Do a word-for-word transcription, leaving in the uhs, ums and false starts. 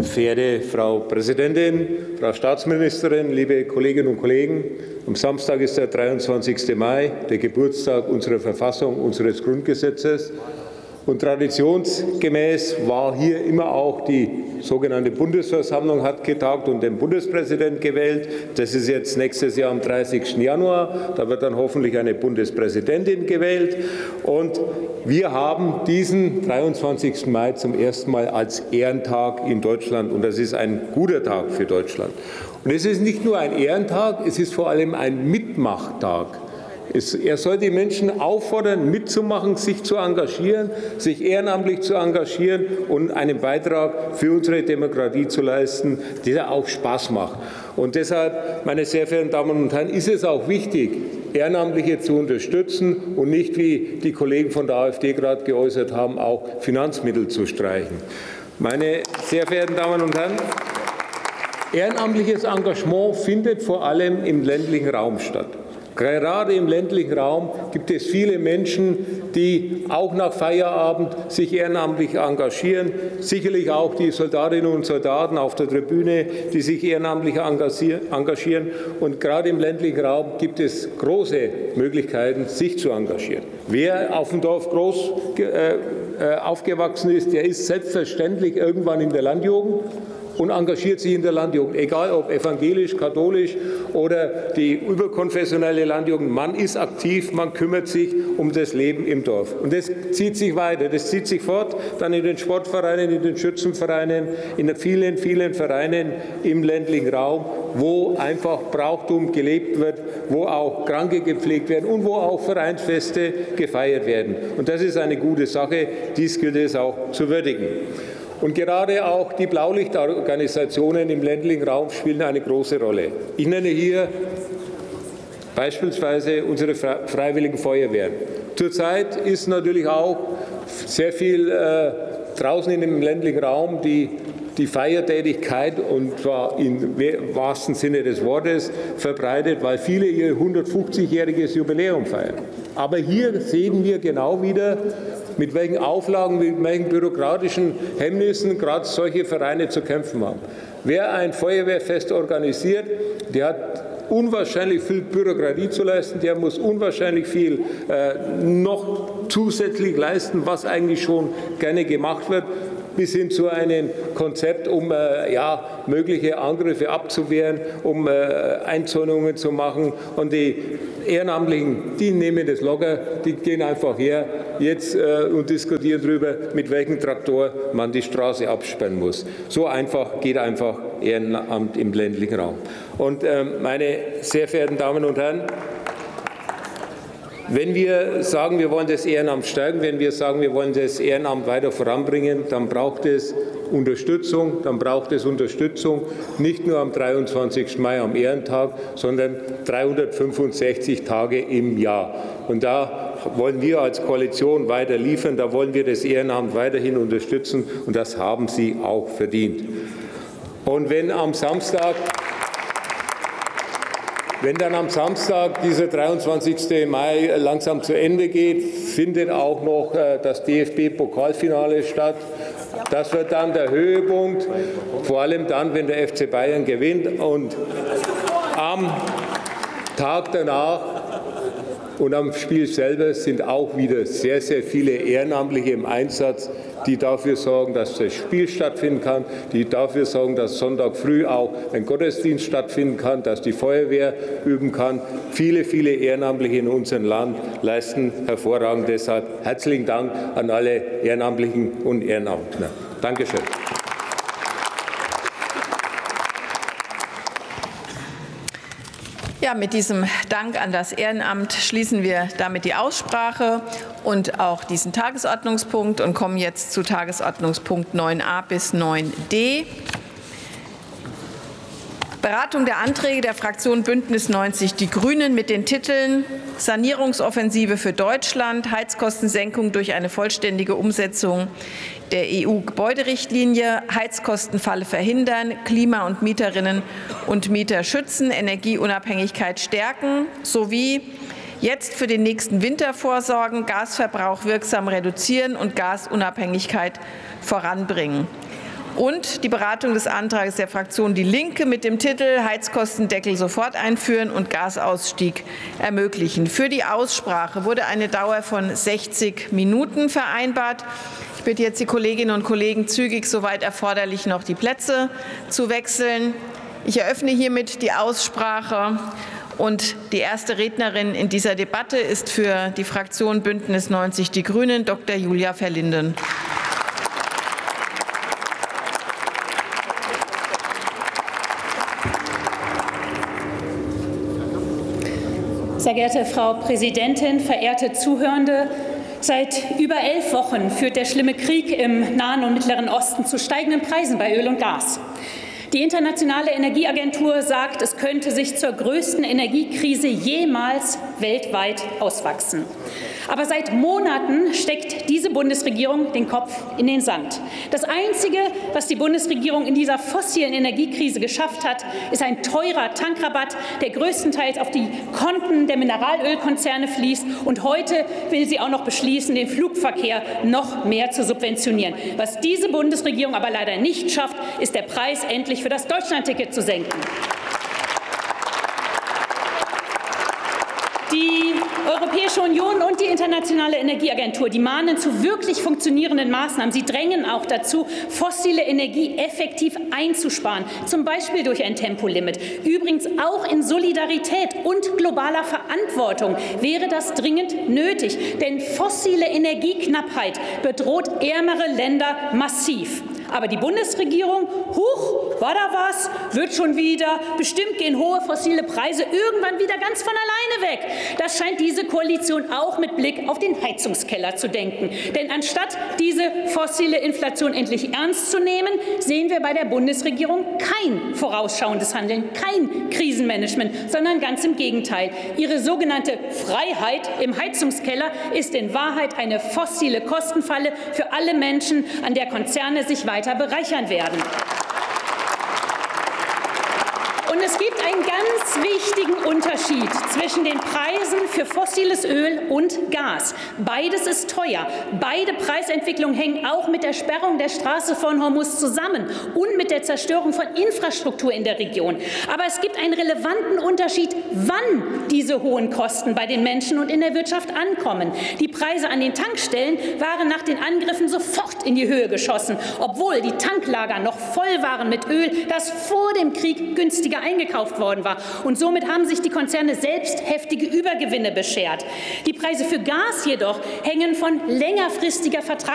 Verehrte Frau Präsidentin, Frau Staatsministerin, liebe Kolleginnen und Kollegen! Am Samstag ist der dreiundzwanzigste Mai, der Geburtstag unserer Verfassung, unseres Grundgesetzes. Und traditionsgemäß war hier immer auch die sogenannte Bundesversammlung hat getagt und den Bundespräsidenten gewählt. Das ist jetzt nächstes Jahr am dreißigsten Januar. Da wird dann hoffentlich eine Bundespräsidentin gewählt. Und wir haben diesen dreiundzwanzigsten Mai zum ersten Mal als Ehrentag in Deutschland. Und das ist ein guter Tag für Deutschland. Und es ist nicht nur ein Ehrentag, es ist vor allem ein Mitmachtag. Es, er soll die Menschen auffordern, mitzumachen, sich zu engagieren, sich ehrenamtlich zu engagieren und einen Beitrag für unsere Demokratie zu leisten, der auch Spaß macht. Und deshalb, meine sehr verehrten Damen und Herren, ist es auch wichtig, Ehrenamtliche zu unterstützen und nicht, wie die Kollegen von der AfD gerade geäußert haben, auch Finanzmittel zu streichen. Meine sehr verehrten Damen und Herren, ehrenamtliches Engagement findet vor allem im ländlichen Raum statt. Gerade im ländlichen Raum gibt es viele Menschen, die auch nach Feierabend sich ehrenamtlich engagieren. Sicherlich auch die Soldatinnen und Soldaten auf der Tribüne, die sich ehrenamtlich engagieren. Und gerade im ländlichen Raum gibt es große Möglichkeiten, sich zu engagieren. Wer auf dem Dorf groß äh, aufgewachsen ist, der ist selbstverständlich irgendwann in der Landjugend und engagiert sich in der Landjugend, egal ob evangelisch, katholisch oder die überkonfessionelle Landjugend. Man ist aktiv, man kümmert sich um das Leben im Dorf. Und das zieht sich weiter, das zieht sich fort, dann in den Sportvereinen, in den Schützenvereinen, in vielen, vielen Vereinen im ländlichen Raum, wo einfach Brauchtum gelebt wird, wo auch Kranke gepflegt werden und wo auch Vereinsfeste gefeiert werden. Und das ist eine gute Sache, dies gilt es auch zu würdigen. Und gerade auch die Blaulichtorganisationen im ländlichen Raum spielen eine große Rolle. Ich nenne hier beispielsweise unsere Freiwilligen Feuerwehren. Zurzeit ist natürlich auch sehr viel äh, draußen in dem ländlichen Raum die, die Feiertätigkeit, und zwar im wahrsten Sinne des Wortes, verbreitet, weil viele ihr hundertfünfzigjähriges Jubiläum feiern. Aber hier sehen wir genau wieder, mit welchen Auflagen, mit welchen bürokratischen Hemmnissen gerade solche Vereine zu kämpfen haben. Wer ein Feuerwehrfest organisiert, der hat unwahrscheinlich viel Bürokratie zu leisten, der muss unwahrscheinlich viel äh, noch zusätzlich leisten, was eigentlich schon gerne gemacht wird, bis hin zu einem Konzept, um äh, ja, mögliche Angriffe abzuwehren, um äh, Einzäunungen zu machen. Und die Ehrenamtlichen, die nehmen das locker, die gehen einfach her jetzt äh, und diskutieren darüber, mit welchem Traktor man die Straße absperren muss. So einfach geht einfach Ehrenamt im ländlichen Raum. Und äh, meine sehr verehrten Damen und Herren, wenn wir sagen, wir wollen das Ehrenamt stärken, wenn wir sagen, wir wollen das Ehrenamt weiter voranbringen, dann braucht es Unterstützung, dann braucht es Unterstützung nicht nur am dreiundzwanzigsten Mai am Ehrentag, sondern dreihundertfünfundsechzig Tage im Jahr. Und da wollen wir als Koalition weiter liefern, da wollen wir das Ehrenamt weiterhin unterstützen, und das haben Sie auch verdient. Und wenn am Samstag Wenn dann am Samstag dieser dreiundzwanzigste Mai langsam zu Ende geht, findet auch noch das D F B-Pokalfinale statt. Das wird dann der Höhepunkt, vor allem dann, wenn der F C Bayern gewinnt. Und am Tag danach und am Spiel selber sind auch wieder sehr, sehr viele Ehrenamtliche im Einsatz, die dafür sorgen, dass das Spiel stattfinden kann, die dafür sorgen, dass Sonntag früh auch ein Gottesdienst stattfinden kann, dass die Feuerwehr üben kann. Viele, viele Ehrenamtliche in unserem Land leisten hervorragend. Deshalb herzlichen Dank an alle Ehrenamtlichen und Ehrenamtler. Dankeschön. Ja, mit diesem Dank an das Ehrenamt schließen wir damit die Aussprache und auch diesen Tagesordnungspunkt und kommen jetzt zu Tagesordnungspunkt neun a bis neun d. Beratung der Anträge der Fraktion Bündnis neunzig Die Grünen mit den Titeln Sanierungsoffensive für Deutschland, Heizkostensenkung durch eine vollständige Umsetzung der E U-Gebäuderichtlinie, Heizkostenfalle verhindern, Klima- und Mieterinnen und Mieter schützen, Energieunabhängigkeit stärken sowie jetzt für den nächsten Winter vorsorgen, Gasverbrauch wirksam reduzieren und Gasunabhängigkeit voranbringen. und die Beratung des Antrags der Fraktion Die Linke mit dem Titel Heizkostendeckel sofort einführen und Gasausstieg ermöglichen. Für die Aussprache wurde eine Dauer von sechzig Minuten vereinbart. Ich bitte jetzt die Kolleginnen und Kollegen, zügig soweit erforderlich noch die Plätze zu wechseln. Ich eröffne hiermit die Aussprache. Und die erste Rednerin in dieser Debatte ist für die Fraktion Bündnis neunzig Die Grünen Doktor Julia Verlinden. Sehr geehrte Frau Präsidentin, verehrte Zuhörende! Seit über elf Wochen führt der schlimme Krieg im Nahen und Mittleren Osten zu steigenden Preisen bei Öl und Gas. Die Internationale Energieagentur sagt, es könnte sich zur größten Energiekrise jemals weltweit auswachsen. Aber seit Monaten steckt diese Bundesregierung den Kopf in den Sand. Das Einzige, was die Bundesregierung in dieser fossilen Energiekrise geschafft hat, ist ein teurer Tankrabatt, der größtenteils auf die Konten der Mineralölkonzerne fließt. Und heute will sie auch noch beschließen, den Flugverkehr noch mehr zu subventionieren. Was diese Bundesregierung aber leider nicht schafft, ist der Preis endlich für das Deutschlandticket zu senken. Die Europäische Union und die Internationale Energieagentur, die mahnen zu wirklich funktionierenden Maßnahmen. Sie drängen auch dazu, fossile Energie effektiv einzusparen, zum Beispiel durch ein Tempolimit. Übrigens auch in Solidarität und globaler Verantwortung wäre das dringend nötig, denn fossile Energieknappheit bedroht ärmere Länder massiv. Aber die Bundesregierung, huch, war da was, wird schon wieder, bestimmt gehen hohe fossile Preise irgendwann wieder ganz von alleine weg. Das scheint diese Koalition auch mit Blick auf den Heizungskeller zu denken. Denn anstatt diese fossile Inflation endlich ernst zu nehmen, sehen wir bei der Bundesregierung kein vorausschauendes Handeln, kein Krisenmanagement, sondern ganz im Gegenteil. Ihre sogenannte Freiheit im Heizungskeller ist in Wahrheit eine fossile Kostenfalle für alle Menschen, an der Konzerne sich weiter bereichern werden. Und es gibt einen ganz wichtigen Unterschied zwischen den Preisen für fossiles Öl und Gas. Beides ist teuer. Beide Preisentwicklungen hängen auch mit der Sperrung der Straße von Hormuz zusammen und mit der Zerstörung von Infrastruktur in der Region. Aber es gibt einen relevanten Unterschied, wann diese hohen Kosten bei den Menschen und in der Wirtschaft ankommen. Die Preise an den Tankstellen waren nach den Angriffen sofort in die Höhe geschossen, obwohl die Tanklager noch voll waren mit Öl, das vor dem Krieg günstiger eingekauft worden war. Und somit haben sich die Konzerne selbst heftige Übergewinne beschert. Die Preise für Gas jedoch hängen von längerfristiger Vertragsverhandlung